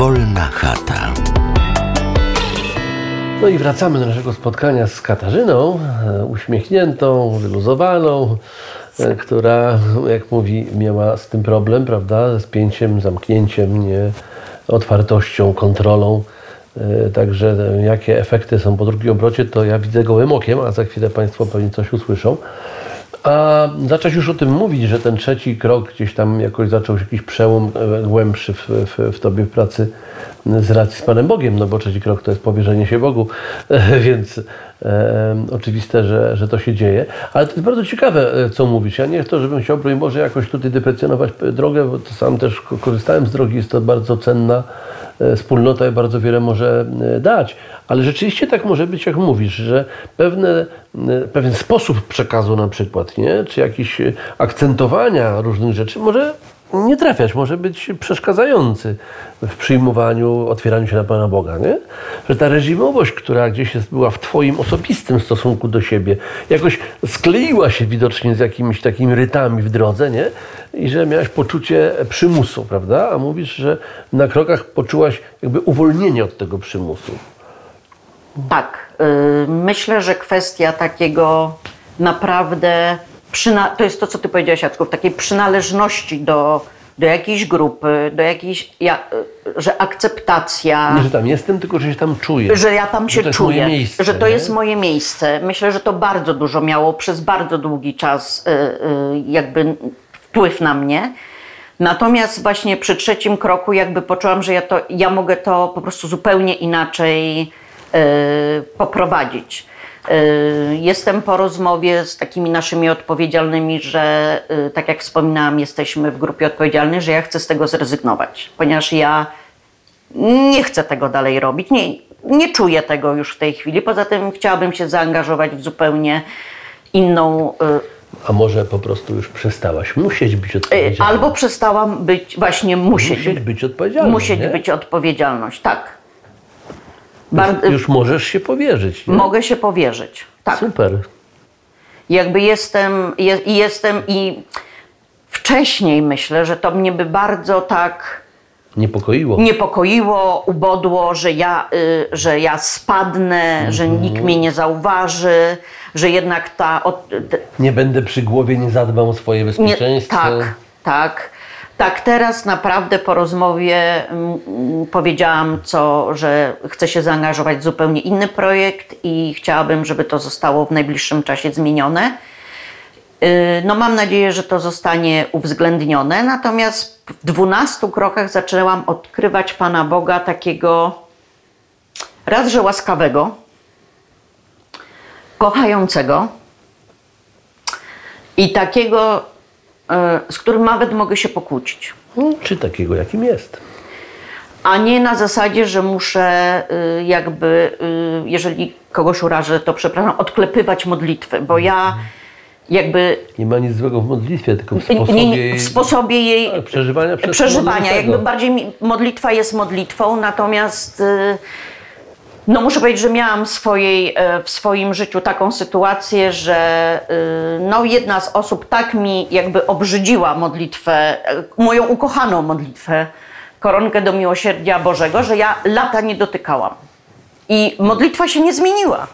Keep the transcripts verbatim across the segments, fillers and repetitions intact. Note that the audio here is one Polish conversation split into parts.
Wolna chata. No i wracamy do naszego spotkania z Katarzyną, uśmiechniętą, wyluzowaną, która, jak mówi, miała z tym problem, prawda, z pięciem, zamknięciem, nie, otwartością, kontrolą. Także jakie efekty są po drugim obrocie, to ja widzę gołym okiem, a za chwilę Państwo pewnie coś usłyszą. A zacząłeś już o tym mówić, że ten trzeci krok gdzieś tam jakoś zaczął się jakiś przełom głębszy w, w, w Tobie w pracy z relacji z Panem Bogiem, no bo trzeci krok to jest powierzenie się Bogu, więc e, oczywiste, że, że to się dzieje. Ale to jest bardzo ciekawe, co mówisz. Ja nie chcę, żebym chciał, broń Boże, jakoś tutaj deprecjonować drogę, bo to sam też korzystałem z drogi, jest to bardzo cenna wspólnota i bardzo wiele może dać. Ale rzeczywiście tak może być, jak mówisz, że pewne, pewien sposób przekazu na przykład, nie? Czy jakieś akcentowania różnych rzeczy może nie trafiać, może być przeszkadzający w przyjmowaniu, otwieraniu się na Pana Boga, nie? Że ta reżimowość, która gdzieś jest, była w Twoim osobistym stosunku do siebie, jakoś skleiła się widocznie z jakimiś takimi rytami w drodze, nie? I że miałaś poczucie przymusu, prawda? A mówisz, że na krokach poczułaś jakby uwolnienie od tego przymusu. Tak. Yy, myślę, że kwestia takiego naprawdę, przyna- to jest to, co Ty powiedziałaś, Jacku, takiej przynależności do, do jakiejś grupy, do jakiejś, ja, że akceptacja. Nie, że tam jestem, tylko że się tam czuję. Że ja tam się że to czuję, jest moje miejsce, że to nie? jest moje miejsce. Myślę, że to bardzo dużo miało przez bardzo długi czas yy, yy, jakby wpływ na mnie. Natomiast właśnie przy trzecim kroku jakby poczułam, że ja, to, ja mogę to po prostu zupełnie inaczej yy, poprowadzić. Yy, jestem po rozmowie z takimi naszymi odpowiedzialnymi, że yy, tak jak wspominałam, jesteśmy w grupie odpowiedzialnej, że ja chcę z tego zrezygnować, ponieważ ja nie chcę tego dalej robić, nie, nie czuję tego już w tej chwili. Poza tym chciałabym się zaangażować w zupełnie inną. Yy, A może po prostu już przestałaś musieć być odpowiedzialna? Albo przestałam być, właśnie musieć, musieć być odpowiedzialna. Musieć nie? być odpowiedzialność, tak. Już, Bar- już możesz się powierzyć. Nie? Mogę się powierzyć, tak. Super. Jakby jestem, je, jestem i wcześniej myślę, że to mnie by bardzo tak Niepokoiło. niepokoiło, ubodło, że ja, y, że ja spadnę, mm-hmm. że nikt mnie nie zauważy, że jednak ta... Od, te, nie będę przy głowie, nie zadbam o swoje bezpieczeństwo. Nie, tak, tak. Tak, teraz naprawdę po rozmowie m, powiedziałam, co, że chcę się zaangażować w zupełnie inny projekt i chciałabym, żeby to zostało w najbliższym czasie zmienione. Yy, no mam nadzieję, że to zostanie uwzględnione, natomiast w dwunastu krokach zaczęłam odkrywać Pana Boga takiego raz, że łaskawego, kochającego i takiego, z którym nawet mogę się pokłócić. Czy takiego, jakim jest. A nie na zasadzie, że muszę jakby, jeżeli kogoś urażę, to przepraszam, odklepywać modlitwy, bo ja jakby... Nie ma nic złego w modlitwie, tylko w sposobie, nie, nie, w sposobie jej, jej przeżywania. Przez przeżywania. Jakby bardziej modlitwa jest modlitwą, natomiast no muszę powiedzieć, że miałam swojej, w swoim życiu taką sytuację, że no jedna z osób tak mi jakby obrzydziła modlitwę, moją ukochaną modlitwę, Koronkę do Miłosierdzia Bożego, że ja lata nie dotykałam. I modlitwa się nie zmieniła.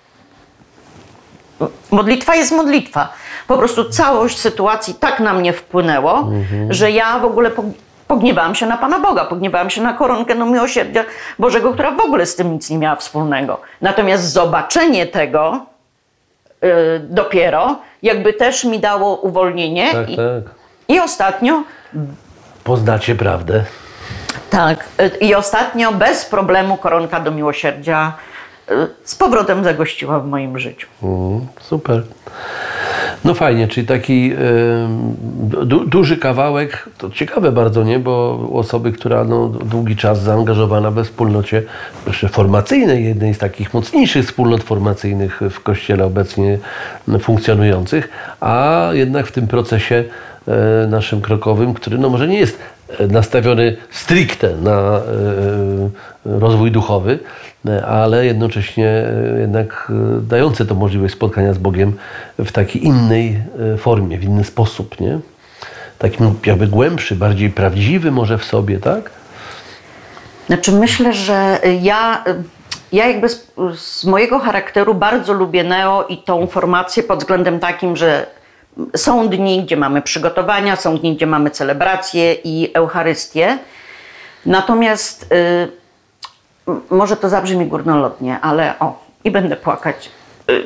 Modlitwa jest modlitwa. Po prostu całość sytuacji tak na mnie wpłynęło, mhm. że ja w ogóle pogniewałam się na Pana Boga, pogniewałam się na Koronkę do Miłosierdzia Bożego, która w ogóle z tym nic nie miała wspólnego. Natomiast zobaczenie tego yy, dopiero jakby też mi dało uwolnienie. Tak, I, tak. I ostatnio... Poznacie prawdę. Tak. I ostatnio bez problemu Koronka do Miłosierdzia z powrotem zagościła w moim życiu. Mm, super. No fajnie, czyli taki y, du, duży kawałek, to ciekawe bardzo, nie? Bo osoby, która no, długi czas zaangażowana we wspólnocie jeszcze formacyjnej, jednej z takich mocniejszych wspólnot formacyjnych w Kościele obecnie funkcjonujących, a jednak w tym procesie y, naszym krokowym, który no może nie jest nastawiony stricte na y, rozwój duchowy, ale jednocześnie jednak dające to możliwość spotkania z Bogiem w takiej innej formie, w inny sposób, nie? Takim jakby głębszy, bardziej prawdziwy może w sobie, tak? Znaczy myślę, że ja, ja jakby z, z mojego charakteru bardzo lubię neo i tą formację pod względem takim, że są dni, gdzie mamy przygotowania, są dni, gdzie mamy celebracje i Eucharystię. Natomiast y, może to zabrzmi górnolotnie, ale o, i będę płakać. Y,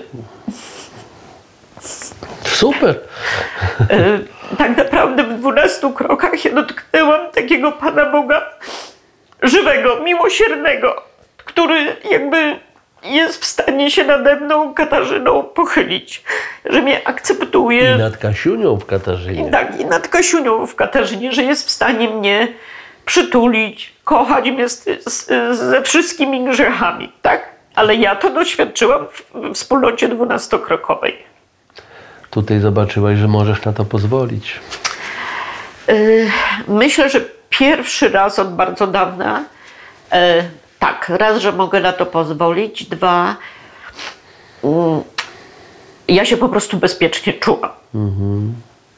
Super. y, tak naprawdę w dwunastu krokach ja dotknęłam takiego Pana Boga żywego, miłosiernego, który jakby jest w stanie się nade mną, Katarzyną, pochylić, że mnie akceptuje. I nad Kasiunią w Katarzynie. I tak, i nad Kasiunią w Katarzynie, że jest w stanie mnie przytulić, kochać mnie z, z, ze wszystkimi grzechami, tak? Ale ja to doświadczyłam w wspólnocie dwunastokrokowej. Tutaj zobaczyłaś, że możesz na to pozwolić. Yy, myślę, że pierwszy raz od bardzo dawna, yy, tak, raz, że mogę na to pozwolić, dwa, yy, ja się po prostu bezpiecznie czułam. Mhm.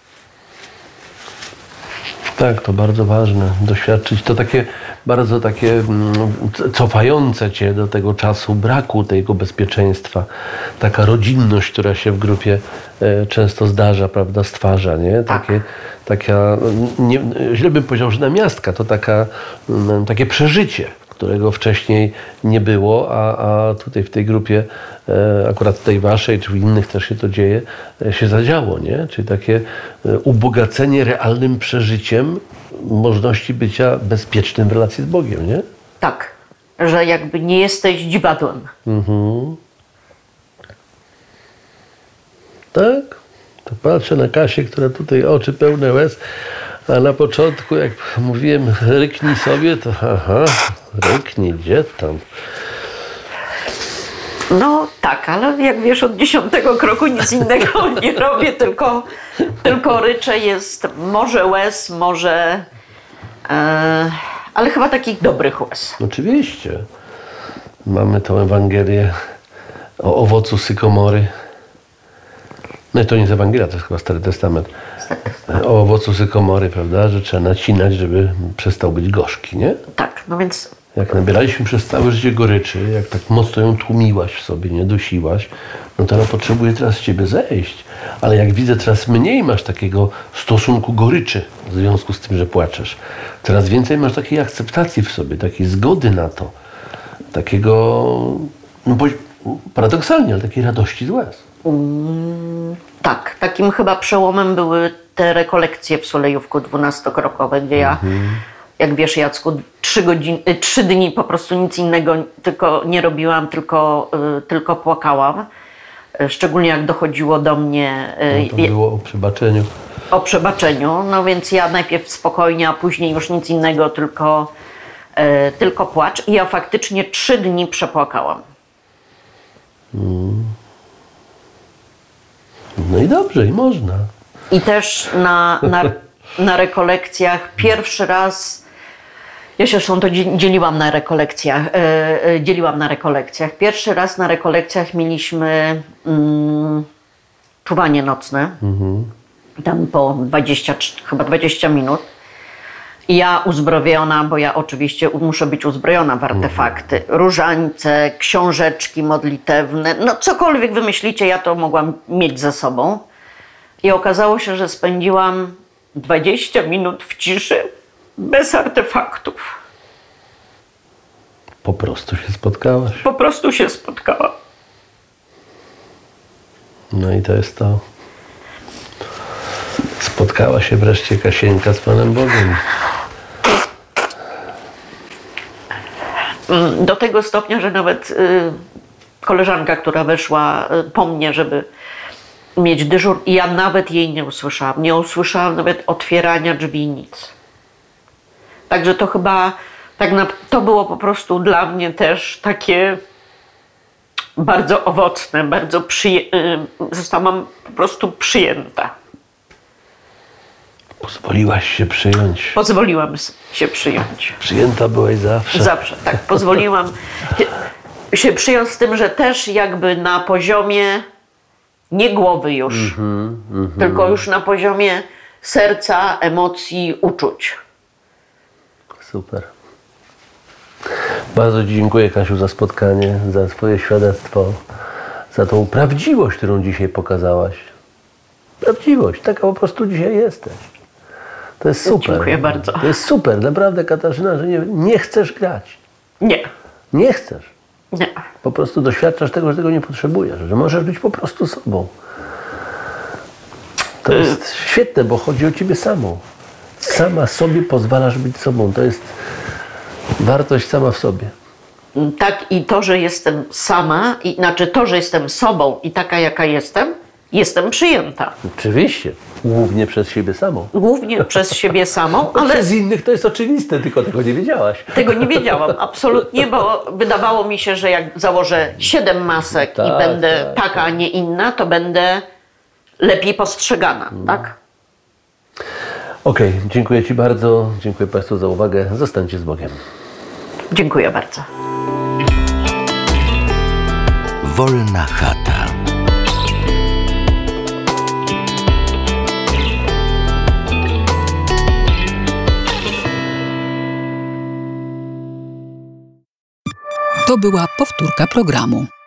Tak, to bardzo ważne, doświadczyć. To takie, bardzo takie mm, cofające cię do tego czasu braku tego bezpieczeństwa. Taka rodzinność, która się w grupie e, często zdarza, prawda, stwarza, nie? Takie, taka, nie, źle bym powiedział, że namiastka, to taka, m, takie przeżycie, którego wcześniej nie było, a, a tutaj w tej grupie, e, akurat tej waszej, czy w innych też się to dzieje, e, się zadziało, nie? Czyli takie e, ubogacenie realnym przeżyciem możliwości bycia bezpiecznym w relacji z Bogiem, nie? Tak, że jakby nie jesteś dziwadłem. Mhm. Tak? To patrzę na Kasię, która tutaj oczy pełne łez, a na początku, jak mówiłem, ryknij sobie, to aha, ryknij, gdzie tam? No tak, ale jak wiesz, od dziesiątego kroku nic innego nie robię, tylko, tylko ryczę, jest może łez, może... E, ale chyba takich dobrych łez. Oczywiście. Mamy tą Ewangelię o owocu sykomory. No to nie jest Ewangelia, to jest chyba Stary Testament. O owocu sykomory, prawda, że trzeba nacinać, żeby przestał być gorzki, nie? Tak, no więc... Jak nabieraliśmy przez całe życie goryczy, jak tak mocno ją tłumiłaś w sobie, nie dusiłaś, no to ona potrzebuje teraz z ciebie zejść. Ale jak widzę, teraz mniej masz takiego stosunku goryczy w związku z tym, że płaczesz. Coraz więcej masz takiej akceptacji w sobie, takiej zgody na to. Takiego, no bo paradoksalnie, ale takiej radości z łez. Mm, tak, takim chyba przełomem były te rekolekcje w Sulejówku dwunastokrokowe, gdzie ja, mhm. jak wiesz, Jacku, trzy, godziny, trzy dni po prostu nic innego tylko nie robiłam, tylko, y, tylko płakałam. Szczególnie jak dochodziło do mnie... No to było o przebaczeniu. O przebaczeniu, no więc ja najpierw spokojnie, a później już nic innego, tylko, y, tylko płacz. I ja faktycznie trzy dni przepłakałam. Mm. No i dobrze, i można. I też na, na, na rekolekcjach pierwszy raz, ja się zresztą to dzieliłam na rekolekcjach, yy, dzieliłam na rekolekcjach. Pierwszy raz na rekolekcjach mieliśmy yy, czuwanie nocne, mhm. tam po dwadzieścia, chyba dwadzieścia minut. I ja uzbrojona, bo ja oczywiście muszę być uzbrojona w artefakty, mhm. różańce, książeczki modlitewne, no cokolwiek wymyślicie, ja to mogłam mieć ze sobą. I okazało się, że spędziłam dwadzieścia minut w ciszy bez artefaktów. Po prostu się spotkałaś. Po prostu się spotkałam. No i to jest to. Spotkała się wreszcie Kasieńka z Panem Bogiem. Do tego stopnia, że nawet y, koleżanka, która weszła y, po mnie, żeby mieć dyżur, i ja nawet jej nie usłyszałam. Nie usłyszałam nawet otwierania drzwi, nic. Także to chyba, tak na, to było po prostu dla mnie też takie bardzo owocne, bardzo przyje- y, zostałam po prostu przyjęta. Pozwoliłaś się przyjąć. Pozwoliłam się przyjąć. Przyjęta byłaś zawsze. Zawsze, tak. Pozwoliłam się przyjąć z tym, że też jakby na poziomie nie głowy już, mm-hmm, mm-hmm. tylko już na poziomie serca, emocji, uczuć. Super. Bardzo Ci dziękuję, Kasiu, za spotkanie, za Twoje świadectwo, za tą prawdziwość, którą dzisiaj pokazałaś. Prawdziwość, taka po prostu dzisiaj jesteś. To jest super. Dziękuję bardzo. To jest super, naprawdę, Katarzyna, że nie, nie chcesz grać. Nie. Nie chcesz. Nie. Po prostu doświadczasz tego, że tego nie potrzebujesz, że możesz być po prostu sobą. To jest świetne, bo chodzi o Ciebie samą. Sama sobie pozwalasz być sobą. To jest wartość sama w sobie. Tak, i to, że jestem sama, i, znaczy to, że jestem sobą i taka, jaka jestem, jestem przyjęta. Oczywiście. Głównie przez siebie samą. Głównie przez siebie samą, Ale ale przez innych to jest oczywiste, tylko tego nie wiedziałaś. tego nie wiedziałam absolutnie, bo wydawało mi się, że jak założę siedem masek Tak, i będę tak, taka, a nie inna, to będę lepiej postrzegana, tak? Okej, dziękuję Ci bardzo. Dziękuję Państwu za uwagę. Zostańcie z Bogiem. Dziękuję bardzo. Wolna chata. To była powtórka programu.